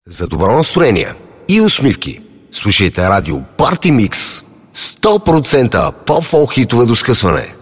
За добро настроение и усмивки слушайте радио Party Mix. 100% по-фолк хитове до скъсване.